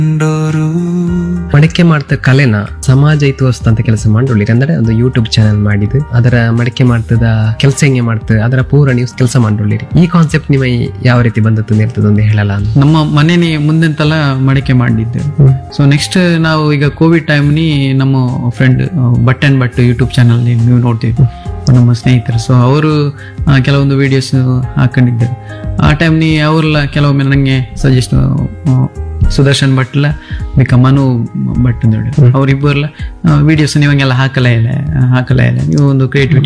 ಮಡಿಕೆ ಮಾಡ್ತ ಕಲೆನ ಸಮಾಜ ಇತಿಹಾಸ ಅಂತ ಕೆಲಸ ಮಾಡ್ಕೊಳ್ಳಿರಿ ಅಂದ್ರೆ ಒಂದು ಯೂಟ್ಯೂಬ್ ಚಾನೆಲ್ ಮಾಡಿದ್ದು ಅದರ ಮಡಿಕೆ ಮಾಡ್ತದ ಕೆಲಸ ಹೆಂಗೆ ಮಾಡ್ತದೆ ಅದರ ಪೂರ ನೀವು ಕೆಲಸ ಮಾಡ್ಕೊಳ್ಳಿರಿ. ಈ ಕಾನ್ಸೆಪ್ಟ್ ನಿಮ್ಮ ಯಾವ ರೀತಿ ಬಂದದ್ದು ಇರ್ತದೆ ಒಂದು ಹೇಳಲ್ಲ. ನಮ್ಮ ಮನೇಲಿ ಮುಂದೆಂತೆಲ್ಲ ಮಡಿಕೆ ಮಾಡಿದ್ದೆ. ಸೊ ನೆಕ್ಸ್ಟ್ ನಾವು ಈಗ ಕೋವಿಡ್ ಟೈಮ್ ನಿ ನಮ್ಮ friend but and but YouTube channel ನೀವು ನೋಡ್ತೀವಿ ನಮ್ಮ ಸ್ನೇಹಿತರು. ಸೊ ಅವರು ಕೆಲವೊಂದು ವಿಡಿಯೋಸ್ ಹಾಕೊಂಡಿದ್ದರು. ಆ ಟೈಮ್ ನಿ ಅವ್ರೆಲ್ಲ ಕೆಲವೊಮ್ಮೆ ನಂಗೆ ಸಜೆಸ್ಟ್ ಸುದರ್ಶನ್ ಭಟ್ಲ ಬೇಕಾ ಮನು ಭಟ್ ಅಂತ ಹೇಳಿ ಅವ್ರಿಬ್ಬರಲ್ಲ ವಿಡಿಯೋಸ್ ನೀವಂಗೆಲ್ಲ ಹಾಕಲೇ ಇಲ್ಲ ನೀವು ಒಂದು ಕ್ರಿಯೇಟಿವಿಟಿ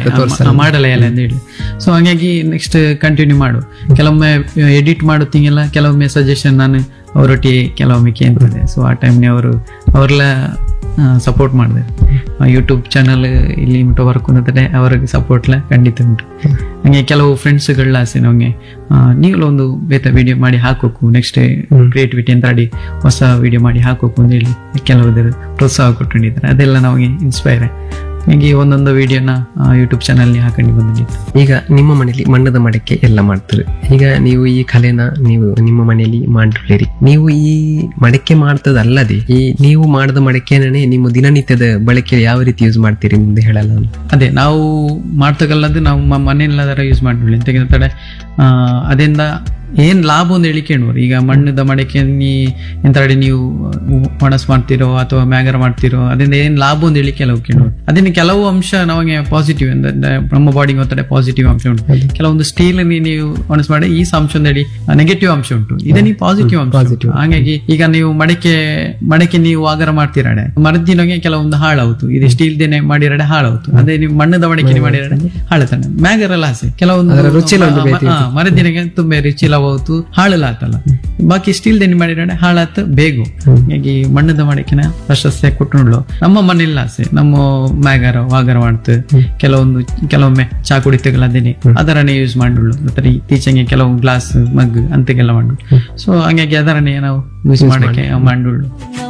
ಮಾಡಲೇ ಇಲ್ಲ ಅಂತ ಹೇಳಿ. ಸೊ ಹಾಗಾಗಿ ನೆಕ್ಸ್ಟ್ ಕಂಟಿನ್ಯೂ ಮಾಡು. ಕೆಲವೊಮ್ಮೆ ಎಡಿಟ್ ಮಾಡುತ್ತೀಗೆಲ್ಲ ಕೆಲವೊಮ್ಮೆ ಸಜೆಷನ್ ನಾನು ಅವರೊಟ್ಟಿಗೆ ಕೆಲವೊಮ್ಮೆ ಕೇಳ್ತದೆ. ಸೊ ಆ ಟೈಮ್ನಿ ಅವ್ರೆಲ್ಲ ಸಪೋರ್ಟ್ ಮಾಡಿದೆ. ಯೂಟ್ಯೂಬ್ ಚಾನಲ್ ಇಲ್ಲಿ ಮಟ್ಟ ವರ್ಕ್ ಅನ್ನೋದ್ರೆ ಅವ್ರಿಗೆ ಸಪೋರ್ಟ್ಲ ಖಂಡಿತ ಉಂಟು. ಹಂಗೆ ಕೆಲವು ಫ್ರೆಂಡ್ಸ್ಗಳ ಆಸೆ ನಮಗೆ ನೀವೆಲ್ಲ ಒಂದು ಬೇತ ವಿಡಿಯೋ ಮಾಡಿ ಹಾಕೋಕು, ನೆಕ್ಸ್ಟ್ ಕ್ರಿಯೇಟಿವಿಟಿ ಅಂತ ಆಡಿ ಹೊಸ ವಿಡಿಯೋ ಮಾಡಿ ಹಾಕೋಕು ಅಂತ ಹೇಳಿ ಕೆಲವು ಪ್ರೋತ್ಸಾಹ ಕೊಟ್ಟಿದ್ದಾರೆ. ಅದೆಲ್ಲ ನಮಗೆ ಇನ್ಸ್ಪೈರ್ ಹೀಗೆ ಒಂದೊಂದು ವಿಡಿಯೋನ ಯೂಟ್ಯೂಬ್ ಚಾನಲ್ ಹಾಕೊಂಡು ಬಂದಿತ್ತು. ಈಗ ನಿಮ್ಮ ಮನೆಯಲ್ಲಿ ಮಣ್ಣದ ಮಡಿಕೆ ಎಲ್ಲ ಮಾಡ್ತಾರೆ. ಈಗ ನೀವು ಈ ಕಲೆನ ನೀವು ನಿಮ್ಮ ಮನೆಯಲ್ಲಿ ಮಾಡಿರಿ. ನೀವು ಈ ಮಡಿಕೆ ಮಾಡ್ತದಲ್ಲದೆ ಈ ನೀವು ಮಾಡಿದ ಮಡಿಕೆನೇ ನಿಮ್ಮ ದಿನನಿತ್ಯದ ಬಳಕೆ ಯಾವ ರೀತಿ ಯೂಸ್ ಮಾಡ್ತೀರಿ ಮುಂದೆ ಹೇಳಲ್ಲ. ಅದೇ ನಾವು ಮಾಡ್ತಕ್ಕಲ್ಲದು ನಾವು ಮನೆಯೆಲ್ಲದರ ಯೂಸ್ ಮಾಡ್ಬಿಡಿ ಅಂತ ಅದರಿಂದ ಏನ್ ಲಾಭ ಒಂದು ಹೇಳಿ ಕೇಳುವರು. ಈಗ ಮಣ್ಣದ ಮಡಿಕೆ ಎಂತಾಡಿ ನೀವು ಒಣಸ್ ಮಾಡ್ತಿರೋ ಅಥವಾ ಮ್ಯಾಗರ್ ಮಾಡ್ತಿರೋ ಅದರಿಂದ ಏನ್ ಲಾಭ ಒಂದು ಹೇಳಿ ಕೆಲವು ಕೇಳುವರು. ಅದನ್ನ ಕೆಲವು ಅಂಶ ನಮಗೆ ಪಾಸಿಟಿವ್ ಅಂದ್ರೆ ನಮ್ಮ ಬಾಡಿಗೆ ಒತ್ತಡ ಪಾಸಿಟಿವ್ ಅಂಶ ಉಂಟು. ಕೆಲವೊಂದು ಸ್ಟೀಲ್ ನೀವು ಒಣಸ್ ಮಾಡಿ ಈ ಅಂಶ ಹೇಳಿ ನೆಗೆಟಿವ್ ಅಂಶ ಉಂಟು. ಇದನ್ನ ಪಾಸಿಟಿವ್ ಅಂಶ. ಹಾಗಾಗಿ ಈಗ ನೀವು ಮಡಿಕೆ ನೀವು ಆಗರ ಮಾಡ್ತಿರಾಡೆ ಮರದಿನಗೆ ಕೆಲವೊಂದು ಹಾಳಾಯ್ತು. ಇದು ಸ್ಟೀಲ್ ದೇನೆ ಮಾಡಿರಾಡೆ ಹಾಳಾಯ್ತು. ಅದೇ ನೀವು ಮಣ್ಣದ ಮಡಿಕೆ ಮಾಡಿರಾಡೆ ಹಾಳತಾನೆ. ಮ್ಯಾಗರ್ ಎಲ್ಲ ಆಸೆ ಕೆಲವೊಂದು ಮರದಿನಗೆ ತುಂಬಾ ರುಚಿಲ ಹೋಗ್ತು ಹಾಳಲಾತಲ್ಲ. ಬಾಕಿ ಸ್ಟೀಲ್ ದೇನಿ ಮಾಡಿರಾಡೆ ಹಾಳಾತ ಬೇಗ. ಹೀಗಾಗಿ ಮಣ್ಣದ ಮಡಿಕೆನ ಪ್ರಶಸ್ತಿ ಕೊಟ್ಟು ನಮ್ಮ ಮನೆಯಲ್ಲ ಆಸೆ ನಮ್ಮ ಮ್ಯಾಗರ ವಾಗರ ಮಾಡ್ತು. ಕೆಲವೊಮ್ಮೆ ಚಾ ಕುಡಿತಗಳದೇನೆ ಅದರನ್ನೇ ಯೂಸ್ ಮಾಡಿಳು. ಮತ್ತೆ ಇತ್ತೀಚೆಗೆ ಕೆಲವು ಗ್ಲಾಸ್ ಮಗ್ ಅಂತೆಲ್ಲ ಮಾಡು. ಸೊ ಹಂಗಾಗಿ ಅದರನ್ನೇ ನಾವು ಯೂಸ್ ಮಾಡಕ್ಕೆ ಮಾಡಿಳು.